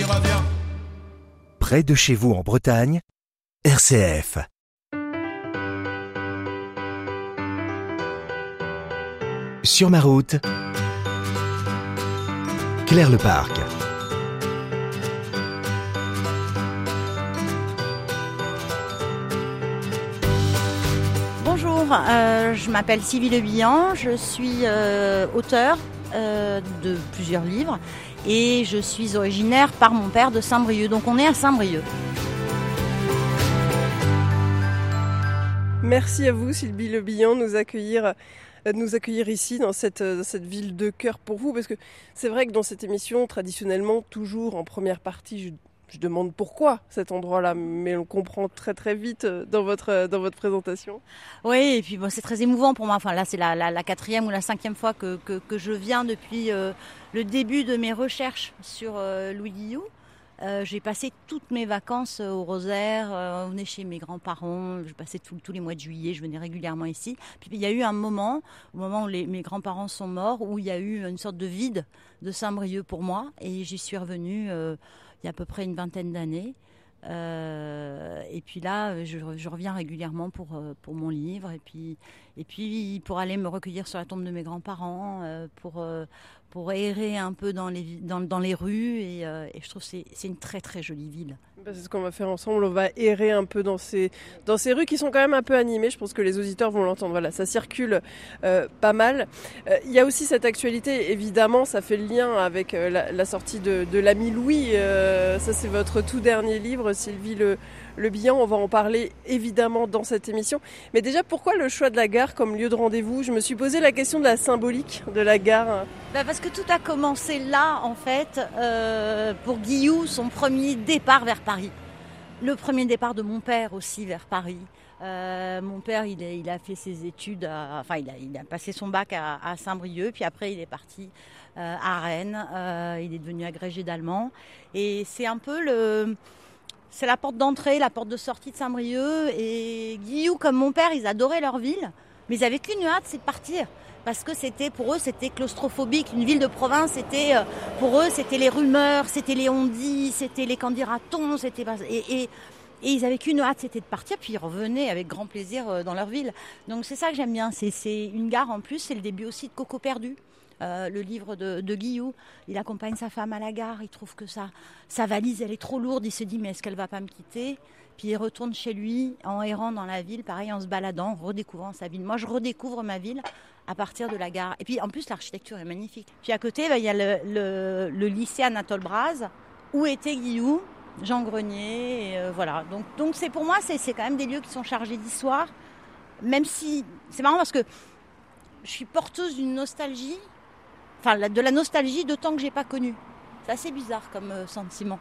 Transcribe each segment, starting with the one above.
qui revient. Près de chez vous en Bretagne, RCF. Sur ma route, Claire Leparc. Bonjour, je m'appelle Sylvie Le Bihan, je suis auteure de plusieurs livres et je suis originaire par mon père de Saint-Brieuc, donc on est à Saint-Brieuc. Merci à vous Sylvie Le Bihan de nous accueillir ici dans cette ville de cœur pour vous, parce que c'est vrai que dans cette émission, traditionnellement, toujours en première partie, je demande pourquoi cet endroit-là, mais on comprend très très vite dans votre présentation. Oui, et puis bon, c'est très émouvant pour moi. Enfin, là, c'est la quatrième ou la cinquième fois que je viens depuis le début de mes recherches sur Louis Guillou. J'ai passé toutes mes vacances au Rosaire, on venait chez mes grands-parents, je passais tous les mois de juillet, je venais régulièrement ici. Puis il y a eu un moment, au moment où mes grands-parents sont morts, où il y a eu une sorte de vide de Saint-Brieuc pour moi, et j'y suis revenue il y a à peu près une vingtaine d'années. Et puis là, je reviens régulièrement pour mon livre, et puis pour aller me recueillir sur la tombe de mes grands-parents, pour errer un peu dans les rues, et je trouve que c'est une très très jolie ville. C'est ce qu'on va faire ensemble, on va errer un peu dans ces rues qui sont quand même un peu animées, je pense que les auditeurs vont l'entendre, voilà, ça circule pas mal. Il y a aussi cette actualité, évidemment, ça fait le lien avec la sortie de l'ami Louis, ça c'est votre tout dernier livre, Sylvie Le Bihan, on va en parler évidemment dans cette émission. Mais déjà, pourquoi le choix de la gare comme lieu de rendez-vous ? Je me suis posé la question de la symbolique de la gare. Parce que tout a commencé là, en fait, pour Guillou, son premier départ vers Paris. Le premier départ de mon père aussi vers Paris. Mon père, il a fait ses études, il a passé son bac à Saint-Brieuc, puis après il est parti à Rennes. Il est devenu agrégé d'allemand. Et c'est un peu c'est la porte d'entrée, la porte de sortie de Saint-Brieuc. Et Guillou, comme mon père, ils adoraient leur ville, mais ils avaient qu'une hâte, c'est de partir. Parce que pour eux, c'était claustrophobique. Une ville de province, pour eux, c'était les rumeurs, c'était les on-dit, c'était les candidatons, et ils avaient qu'une hâte, c'était de partir, puis ils revenaient avec grand plaisir dans leur ville. Donc c'est ça que j'aime bien. C'est une gare en plus, c'est le début aussi de Coco perdu. Le livre de Guillou, il accompagne sa femme à la gare, il trouve que sa valise elle est trop lourde, il se dit mais est-ce qu'elle va pas me quitter ? Puis il retourne chez lui en errant dans la ville, pareil en se baladant, en redécouvrant sa ville. Moi je redécouvre ma ville à partir de la gare. Et puis en plus l'architecture est magnifique. Puis à côté il y a le lycée Anatole Braz où était Guillou, Jean Grenier, voilà. Donc c'est pour moi c'est quand même des lieux qui sont chargés d'histoire, même si c'est marrant parce que je suis porteuse d'une nostalgie. Enfin, de la nostalgie de temps que j'ai pas connu. C'est assez bizarre comme sentiment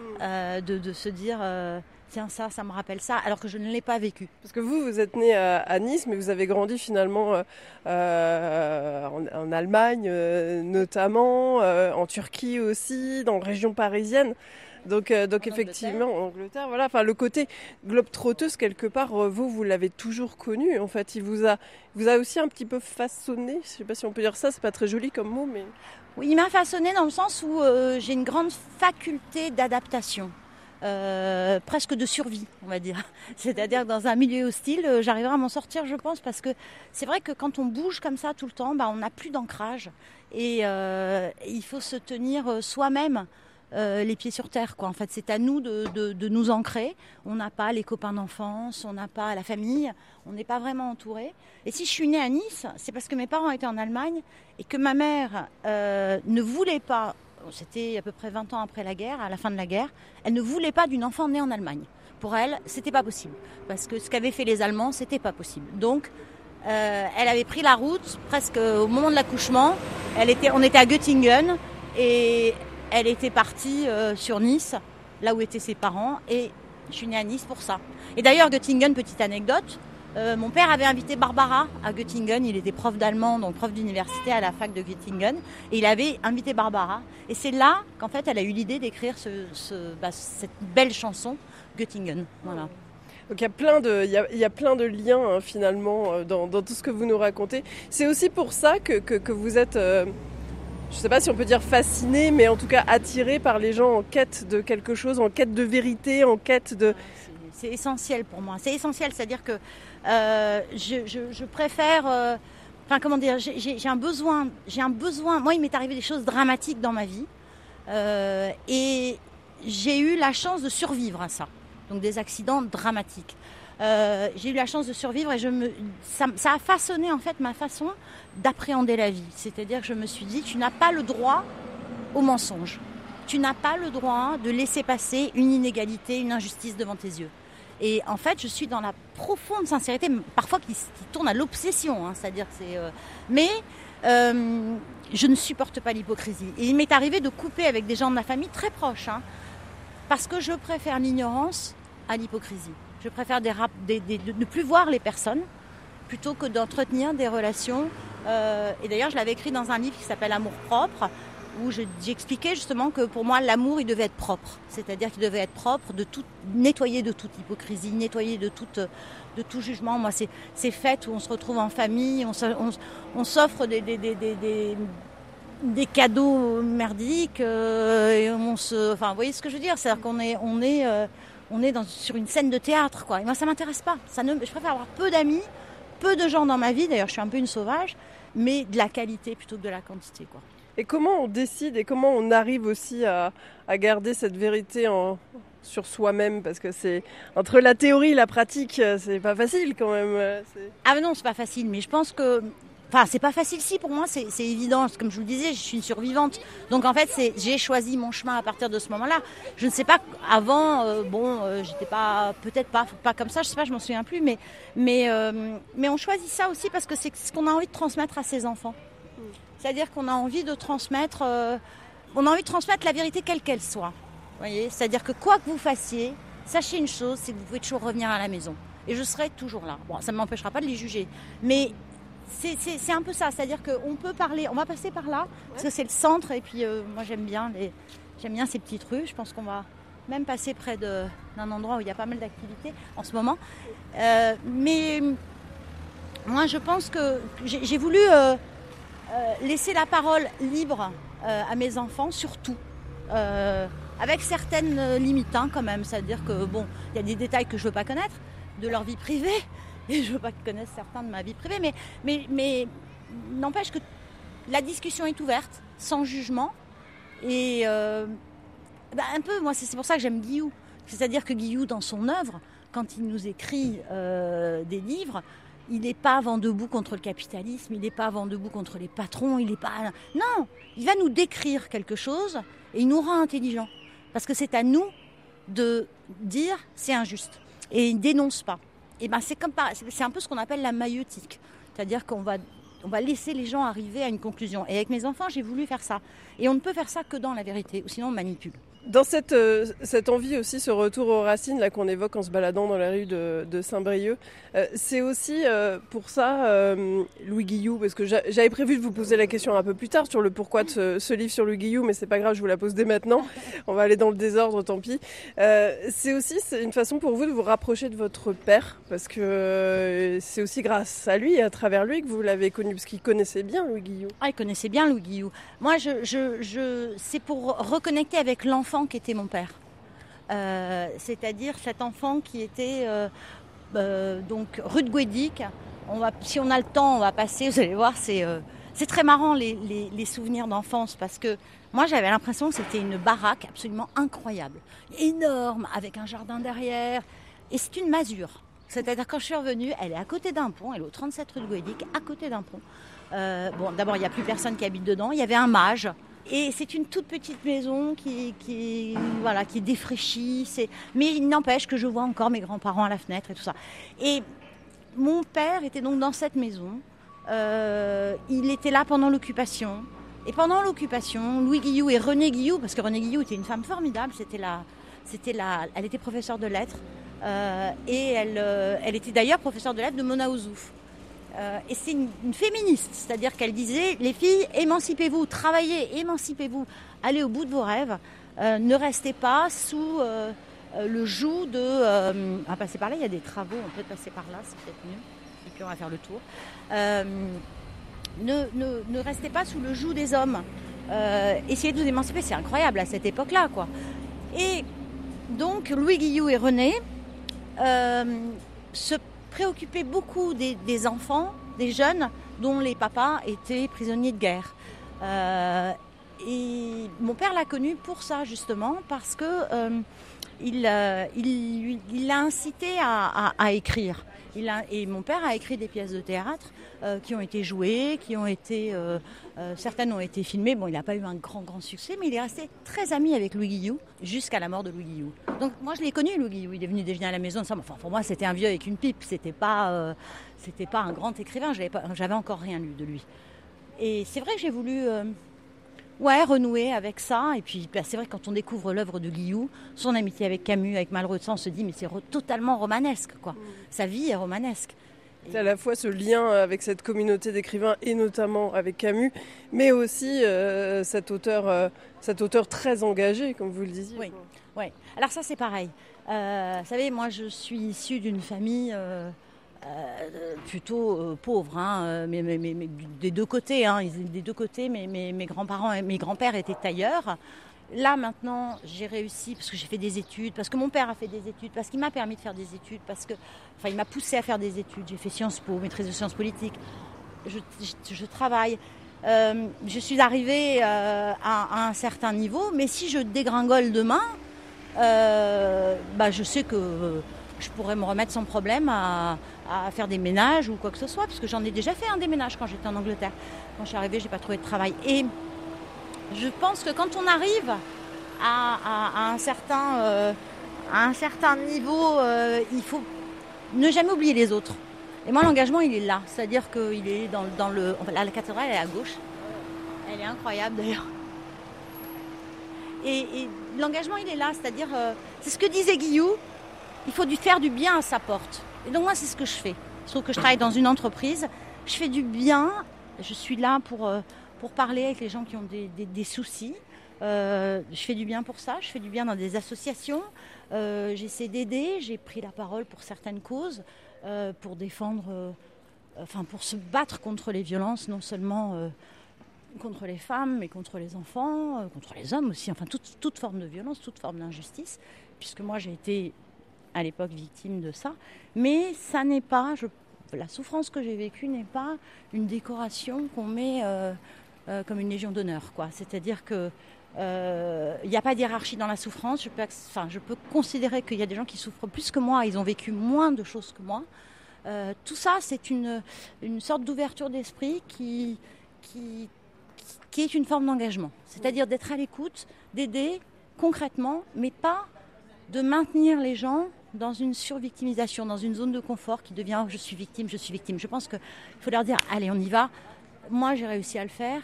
de se dire tiens ça me rappelle ça alors que je ne l'ai pas vécu. Parce que vous êtes né à Nice, mais vous avez grandi finalement en Allemagne notamment, en Turquie aussi, dans la région parisienne. Donc effectivement, en Angleterre, voilà. Enfin, le côté globe-trotteuse quelque part, vous l'avez toujours connu. En fait, il vous a aussi un petit peu façonné. Je sais pas si on peut dire ça. C'est pas très joli comme mot, mais oui, il m'a façonné dans le sens où j'ai une grande faculté d'adaptation, presque de survie, on va dire. C'est-à-dire que dans un milieu hostile, j'arriverai à m'en sortir, je pense, parce que c'est vrai que quand on bouge comme ça tout le temps, on n'a plus d'ancrage et il faut se tenir soi-même. Les pieds sur terre, quoi. En fait, c'est à nous de nous ancrer. On n'a pas les copains d'enfance, on n'a pas la famille, on n'est pas vraiment entouré. Et si je suis née à Nice, c'est parce que mes parents étaient en Allemagne et que ma mère ne voulait pas, c'était à peu près 20 ans après la guerre, à la fin de la guerre, elle ne voulait pas d'une enfant née en Allemagne. Pour elle, c'était pas possible. Parce que ce qu'avaient fait les Allemands, c'était pas possible. Donc, elle avait pris la route presque au moment de l'accouchement. On était à Göttingen et elle était partie sur Nice, là où étaient ses parents, et je suis née à Nice pour ça. Et d'ailleurs, Göttingen, petite anecdote, mon père avait invité Barbara à Göttingen, il était prof d'allemand, donc prof d'université à la fac de Göttingen, et il avait invité Barbara. Et c'est là qu'en fait, elle a eu l'idée d'écrire cette belle chanson, Göttingen. Voilà. Donc il y a plein de liens finalement dans tout ce que vous nous racontez. C'est aussi pour ça que vous êtes je ne sais pas si on peut dire fasciné, mais en tout cas attiré par les gens en quête de quelque chose, en quête de vérité, en quête de... C'est essentiel pour moi. C'est essentiel, c'est-à-dire que je préfère... Enfin, comment dire, j'ai un besoin. Moi, il m'est arrivé des choses dramatiques dans ma vie. Et j'ai eu la chance de survivre à ça. Donc des accidents dramatiques. J'ai eu la chance de survivre et ça a façonné en fait ma façon d'appréhender la vie. C'est-à-dire que je me suis dit, tu n'as pas le droit au mensonge. Tu n'as pas le droit de laisser passer une inégalité, une injustice devant tes yeux. Et en fait, je suis dans la profonde sincérité, parfois qui tourne à l'obsession. C'est-à-dire que c'est... Mais je ne supporte pas l'hypocrisie. Et il m'est arrivé de couper avec des gens de ma famille très proches. Parce que je préfère l'ignorance à l'hypocrisie. Je préfère de ne plus voir les personnes plutôt que d'entretenir des relations. Et d'ailleurs, je l'avais écrit dans un livre qui s'appelle Amour propre, où j'expliquais justement que pour moi, l'amour, il devait être propre. C'est-à-dire qu'il devait être propre, nettoyé de toute hypocrisie, nettoyé de tout jugement. Moi, ces fêtes où on se retrouve en famille, on s'offre des cadeaux merdiques, et enfin, vous voyez ce que je veux dire ? C'est-à-dire qu'on est sur une scène de théâtre, quoi. Et moi, ça m'intéresse pas. Je préfère avoir peu d'amis, peu de gens dans ma vie. D'ailleurs, je suis un peu une sauvage, mais de la qualité plutôt que de la quantité, quoi. Et comment on décide et comment on arrive aussi à garder cette vérité sur soi-même ? Parce que c'est entre la théorie et la pratique, c'est pas facile quand même. Ah mais non, c'est pas facile, mais je pense que... Enfin, c'est pas facile si, pour moi, c'est évident. Comme je vous le disais, je suis une survivante. Donc, en fait, j'ai choisi mon chemin à partir de ce moment-là. Je ne sais pas, avant, j'étais peut-être pas comme ça, je sais pas, je m'en souviens plus. Mais on choisit ça aussi parce que c'est ce qu'on a envie de transmettre à ses enfants. C'est-à-dire qu'on a envie de transmettre... la vérité quelle qu'elle soit. Vous voyez ? C'est-à-dire que quoi que vous fassiez, sachez une chose, c'est que vous pouvez toujours revenir à la maison. Et je serai toujours là. Bon, ça ne m'empêchera pas de les juger. Mais... C'est un peu ça, c'est-à-dire qu'on peut parler, on va passer par là, parce que c'est le centre, et puis moi j'aime bien ces petites rues. Je pense qu'on va même passer près d'un endroit où il y a pas mal d'activités en ce moment. Mais moi je pense que j'ai voulu laisser la parole libre à mes enfants, surtout, avec certaines limites quand même, c'est-à-dire que bon, il y a des détails que je ne veux pas connaître de leur vie privée. Et je ne veux pas qu'ils connaissent certains de ma vie privée, mais n'empêche que la discussion est ouverte, sans jugement. Et un peu, moi, c'est pour ça que j'aime Guillou. C'est-à-dire que Guillou, dans son œuvre, quand il nous écrit des livres, il n'est pas vent debout contre le capitalisme, il n'est pas vent debout contre les patrons, il n'est pas... Non, il va nous décrire quelque chose et il nous rend intelligents. Parce que c'est à nous de dire c'est injuste. Et il ne dénonce pas. Et c'est un peu ce qu'on appelle la maïeutique. C'est-à-dire qu'on va laisser les gens arriver à une conclusion. Et avec mes enfants, j'ai voulu faire ça. Et on ne peut faire ça que dans la vérité, ou sinon on manipule. Dans cette envie aussi, ce retour aux racines là, qu'on évoque en se baladant dans la rue de Saint-Brieuc, c'est aussi pour ça Louis Guillou, parce que j'avais prévu de vous poser la question un peu plus tard sur le pourquoi de ce livre sur Louis Guillou, mais c'est pas grave, je vous la pose dès maintenant. On va aller dans le désordre, tant pis. C'est aussi une façon pour vous de vous rapprocher de votre père, parce que c'est aussi grâce à lui et à travers lui que vous l'avez connu, parce qu'il connaissait bien Louis Guillou. Ah, il connaissait bien Louis Guillou. Moi, c'est pour reconnecter avec l'enfant qui était mon père. C'est-à-dire cet enfant qui était donc rue de Guédic. Si on a le temps, on va passer, vous allez voir, c'est très marrant les souvenirs d'enfance, parce que moi j'avais l'impression que c'était une baraque absolument incroyable, énorme, avec un jardin derrière, et c'est une masure. C'est-à-dire quand je suis revenue, elle est à côté d'un pont, elle est au 37 rue de Guédic, à côté d'un pont. D'abord il n'y a plus personne qui habite dedans, il y avait un mage. Et c'est une toute petite maison qui est défraîchie. Mais il n'empêche que je vois encore mes grands-parents à la fenêtre et tout ça. Et mon père était donc dans cette maison. Il était là pendant l'occupation. Et pendant l'occupation, Louis Guillou et René Guillou, parce que René Guillou était une femme formidable, elle était professeure de lettres. Et elle était d'ailleurs professeure de lettres de Mona Ozouf. Et c'est une féministe, c'est-à-dire qu'elle disait, les filles, émancipez-vous, travaillez, émancipez-vous, allez au bout de vos rêves, ne restez pas sous le joug de... on va passer par là, il y a des travaux, on peut passer par là, c'est peut-être mieux, et puis on va faire le tour. Ne restez pas sous le joug des hommes, essayer de nous émanciper, c'est incroyable à cette époque-là, quoi. Et donc Louis Guillou et René se préoccupaient beaucoup des enfants, des jeunes dont les papas étaient prisonniers de guerre. Et mon père l'a connu pour ça justement, parce que il l'a incité à écrire. Et mon père a écrit des pièces de théâtre qui ont été jouées, certaines ont été filmées. Bon, il n'a pas eu un grand succès, mais il est resté très ami avec Louis Guillou jusqu'à la mort de Louis Guillou. Donc moi, je l'ai connu, Louis Guillou. Il est venu déjeuner à la maison. Enfin, pour moi, c'était un vieux avec une pipe. C'était pas un grand écrivain. J'avais encore rien lu de lui. Et c'est vrai que j'ai voulu renouer avec ça. Et puis, c'est vrai que quand on découvre l'œuvre de Guillou, son amitié avec Camus, avec Malraux, on se dit mais c'est totalement romanesque, quoi. Sa vie est romanesque. C'est à la fois ce lien avec cette communauté d'écrivains et notamment avec Camus, mais aussi cet auteur très engagé, comme vous le disiez. Oui. Alors ça, c'est pareil. Vous savez, moi, je suis issue d'une famille plutôt pauvre, mais des deux côtés. Des deux côtés, mes grands-parents et mes grands-pères étaient tailleurs. Là, maintenant, j'ai réussi parce que j'ai fait des études, parce que mon père a fait des études, parce qu'il m'a permis de faire des études, il m'a poussé à faire des études. J'ai fait Sciences Po, maîtrise de sciences politiques. Je travaille. Je suis arrivée à un certain niveau, mais si je dégringole demain, je sais que je pourrais me remettre sans problème à faire des ménages ou quoi que ce soit, parce que j'en ai déjà fait des ménages quand j'étais en Angleterre. Quand je suis arrivée, je n'ai pas trouvé de travail. Et je pense que quand on arrive à un certain niveau, il faut ne jamais oublier les autres. Et moi, l'engagement, il est là. C'est-à-dire qu'il est dans le... La cathédrale, elle est à gauche. Elle est incroyable, d'ailleurs. Et l'engagement, il est là. C'est-à-dire, c'est ce que disait Guillou, il faut faire du bien à sa porte. Et donc, moi, c'est ce que je fais. Je trouve que je travaille dans une entreprise. Je fais du bien. Je suis là pour parler avec les gens qui ont des soucis. Je fais du bien pour ça. Je fais du bien dans des associations. J'essaie d'aider. J'ai pris la parole pour certaines causes, pour défendre, pour se battre contre les violences, non seulement contre les femmes, mais contre les enfants, contre les hommes aussi. Enfin, toute forme de violence, toute forme d'injustice. Puisque moi, j'ai été à l'époque victime de ça. Mais ça n'est pas... La souffrance que j'ai vécue n'est pas une décoration qu'on met comme une légion d'honneur, quoi. C'est-à-dire que il n'y a pas d'hiérarchie dans la souffrance. Je peux considérer qu'il y a des gens qui souffrent plus que moi. Ils ont vécu moins de choses que moi. Tout ça, c'est une sorte d'ouverture d'esprit qui est une forme d'engagement. C'est-à-dire d'être à l'écoute, d'aider concrètement, mais pas de maintenir les gens dans une survictimisation, dans une zone de confort qui devient je suis victime. Je pense qu'il faut leur dire allez, on y va. Moi, j'ai réussi à le faire.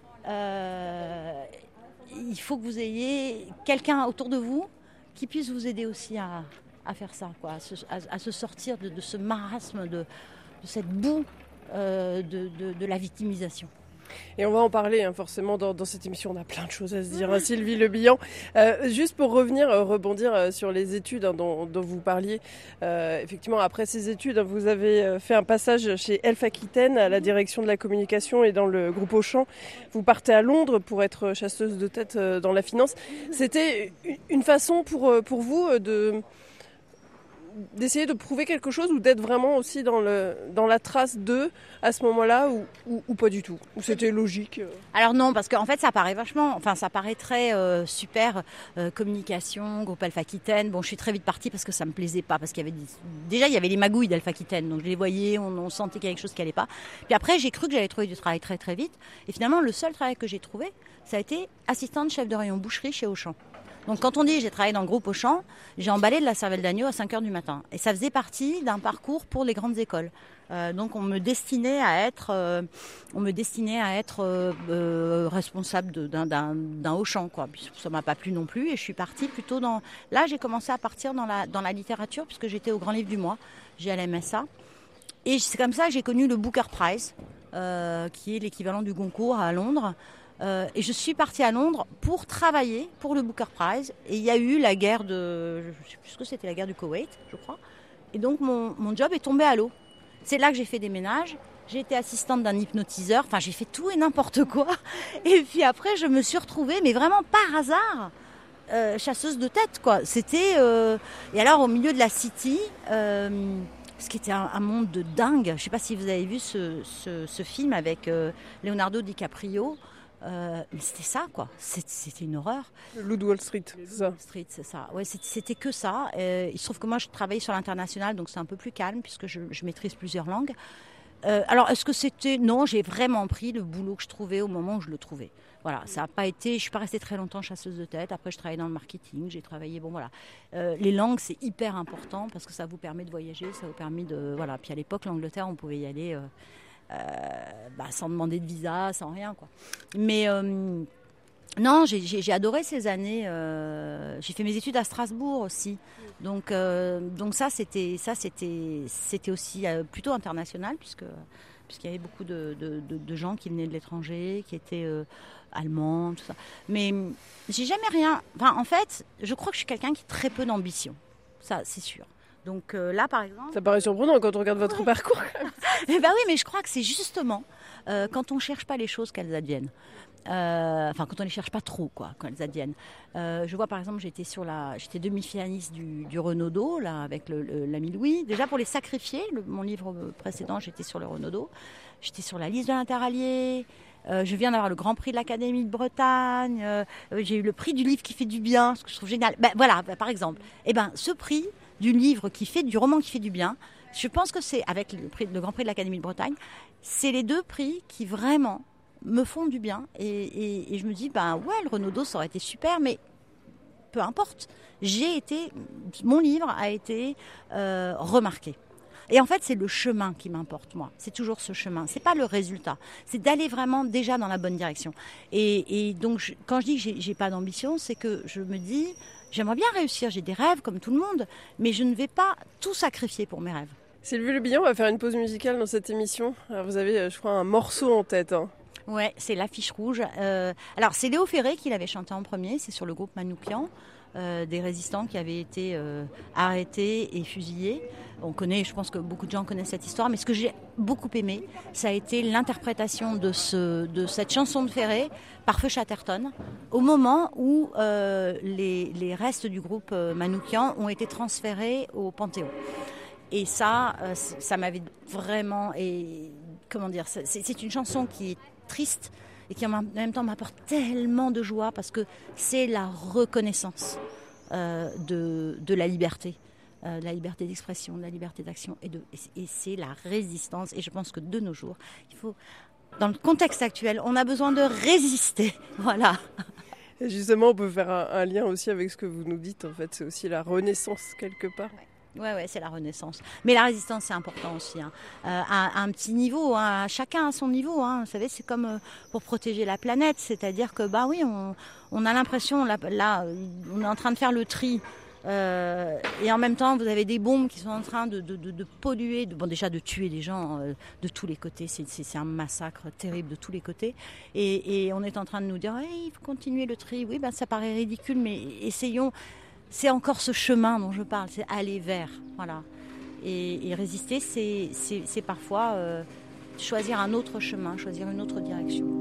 Il faut que vous ayez quelqu'un autour de vous qui puisse vous aider aussi à faire ça, quoi, à se sortir de ce marasme, de cette boue de la victimisation. Et on va en parler forcément dans cette émission, on a plein de choses à se dire, Sylvie Le Bihan. Juste pour rebondir sur les études dont vous parliez, effectivement après ces études, vous avez fait un passage chez Elf Aquitaine à la direction de la communication et dans le groupe Auchan. Vous partez à Londres pour être chasseuse de tête dans la finance. C'était une façon pour vous d'essayer de prouver quelque chose ou d'être vraiment aussi dans la trace d'eux à ce moment-là ou pas du tout, ou c'était logique? Alors non, parce qu'en fait ça paraît ça paraît très super, communication, groupe Elf Aquitaine. Bon, je suis très vite partie parce que ça me plaisait pas, parce qu'il y avait déjà il y avait les magouilles d'Elf Aquitaine, donc je les voyais, on sentait qu'il y avait quelque chose qui allait pas. Puis après j'ai cru que j'allais trouver du travail très très vite, et finalement le seul travail que j'ai trouvé, ça a été assistante chef de rayon boucherie chez Auchan. Donc quand on dit j'ai travaillé dans le groupe Auchan, j'ai emballé de la cervelle d'agneau à 5h du matin. Et ça faisait partie d'un parcours pour les grandes écoles. Donc on me destinait à être responsable d'un Auchan, quoi. Ça m'a pas plu non plus, et je suis partie plutôt dans... Là j'ai commencé à partir dans la littérature, puisque j'étais au Grand Livre du Mois, j'ai à la MSA. Et c'est comme ça que j'ai connu le Booker Prize, qui est l'équivalent du Goncourt à Londres. Et je suis partie à Londres pour travailler pour le Booker Prize. Et il y a eu la guerre je ne sais plus ce que c'était, la guerre du Koweït, je crois. Et donc mon job est tombé à l'eau. C'est là que j'ai fait des ménages. j'ai été assistante d'un hypnotiseur. Enfin, j'ai fait tout et n'importe quoi. Et puis après, je me suis retrouvée, mais vraiment par hasard, chasseuse de tête, quoi. C'était... Et alors, au milieu de la City, ce qui était un monde de dingue. Je ne sais pas si vous avez vu ce film avec Leonardo DiCaprio. Mais c'était ça, quoi. C'était une horreur. Le Loup de Wall Street, c'est ça. Wall Street, c'est ça. Ouais, c'était que ça. Il se trouve que moi, je travaille sur l'international, donc c'est un peu plus calme puisque je maîtrise plusieurs langues. Alors, est-ce que c'était... Non, j'ai vraiment pris le boulot que je trouvais au moment où je le trouvais. Voilà, ça n'a pas été... Je suis pas restée très longtemps chasseuse de tête. Après, je travaillais dans le marketing. J'ai travaillé... Bon, voilà. Les langues, c'est hyper important parce que ça vous permet de voyager. Ça vous permet de... Voilà. Puis à l'époque, l'Angleterre, on pouvait y aller sans demander de visa, sans rien, quoi. Mais... non, j'ai adoré ces années. J'ai fait mes études à Strasbourg aussi, donc ça c'était aussi plutôt international puisqu'il y avait beaucoup de gens qui venaient de l'étranger, qui étaient allemands, tout ça. Mais j'ai jamais rien. Enfin, en fait, je crois que je suis quelqu'un qui a très peu d'ambition. Ça, c'est sûr. Donc là, par exemple. Ça paraît surprenant quand on regarde votre parcours. Eh ben oui, mais je crois que c'est justement quand on cherche pas les choses qu'elles adviennent. Enfin, quand on ne les cherche pas trop, quoi, quand elles adviennent. Je vois par exemple, j'étais demi-finaliste du Renaudot, là, avec l'ami Louis. Déjà pour les sacrifier, mon livre précédent, j'étais sur le Renaudot. J'étais sur la liste de l'Interallié. Je viens d'avoir le Grand Prix de l'Académie de Bretagne. J'ai eu le prix du livre qui fait du bien, ce que je trouve génial. Voilà, par exemple. Ce prix du livre du roman qui fait du bien, je pense que c'est, avec le Grand Prix de l'Académie de Bretagne, c'est les deux prix qui vraiment me font du bien et je me dis le Renaudot ça aurait été super, mais peu importe, mon livre a été remarqué. Et en fait c'est le chemin qui m'importe, moi, c'est toujours ce chemin, c'est pas le résultat, c'est d'aller vraiment déjà dans la bonne direction et donc quand je dis que j'ai pas d'ambition, c'est que je me dis j'aimerais bien réussir, j'ai des rêves comme tout le monde, mais je ne vais pas tout sacrifier pour mes rêves. Sylvie Le Bihan, on va faire une pause musicale dans cette émission. Alors vous avez, je crois, un morceau en tête, hein. Ouais, c'est l'affiche rouge. Alors, c'est Léo Ferré qui l'avait chanté en premier. C'est sur le groupe Manoukian, des résistants qui avaient été arrêtés et fusillés. On connaît, je pense que beaucoup de gens connaissent cette histoire. Mais ce que j'ai beaucoup aimé, ça a été l'interprétation de cette chanson de Ferré par Feu Chatterton, au moment où les restes du groupe Manoukian ont été transférés au Panthéon. Et ça m'avait vraiment... comment dire, c'est une chanson qui est triste et qui en même temps m'apporte tellement de joie parce que c'est la reconnaissance de la liberté d'expression, de la liberté d'action et c'est la résistance. Et je pense que de nos jours, dans le contexte actuel, on a besoin de résister. Voilà. Et justement, on peut faire un lien aussi avec ce que vous nous dites. En fait, c'est aussi la renaissance quelque part. Ouais, c'est la renaissance. Mais la résistance, c'est important aussi. Hein. À un petit niveau, hein, chacun à son niveau. Hein. Vous savez, c'est comme pour protéger la planète. C'est-à-dire que, on a l'impression, là, on est en train de faire le tri. Et en même temps, vous avez des bombes qui sont en train de polluer, déjà de tuer des gens de tous les côtés. C'est un massacre terrible de tous les côtés. Et on est en train de nous dire, il faut continuer le tri. Oui, ça paraît ridicule, mais essayons. C'est encore ce chemin dont je parle, c'est aller vers, voilà. Et résister, c'est parfois choisir un autre chemin, choisir une autre direction.